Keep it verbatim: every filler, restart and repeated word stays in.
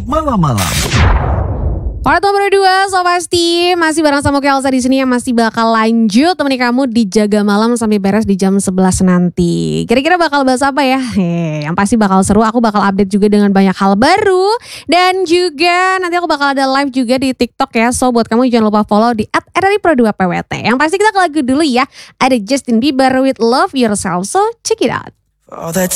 malam-malam. Part nomor dua, so pasti masih bareng sama Kelsa di sini yang masih bakal lanjut temani kamu di Jaga Malam sampai beres di jam sebelas nanti. Kira-kira bakal bahas apa ya? Hei, yang pasti bakal seru. Aku bakal update juga dengan banyak hal baru dan juga nanti aku bakal ada live juga di TikTok ya. So buat kamu jangan lupa follow di at r r i pro dua p w t. Yang pasti kita ke lagu dulu ya. Ada Justin Bieber with Love Yourself. So check it out. All that